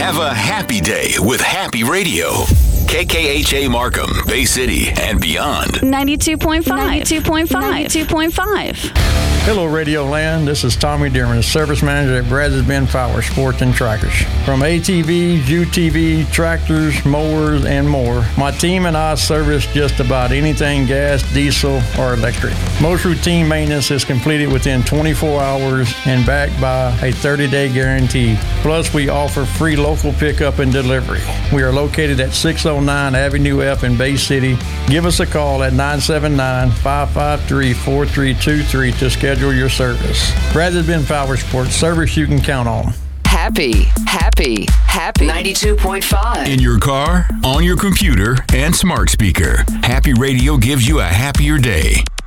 Have a happy day with Happy Radio. KKHA Markham, Bay City, and beyond. 92.5. 92.5. Hello, Radio Land. This is Tommy Dearman, Service Manager at Brazos-Benz Power Sports and Trackers. From ATVs, UTV, tractors, mowers, and more, my team and I service just about anything gas, diesel, or electric. Most routine maintenance is completed within 24 hours and backed by a 30-day guarantee. Plus, we offer free local pickup and delivery. We are located at 609 Avenue F in Bay City. Give us a call at 979-553-4323 to schedule your service. Brazos-Benz Power Sports, service you can count on. Happy. 92.5. In your car, on your computer, and smart speaker. Happy Radio gives you a happier day.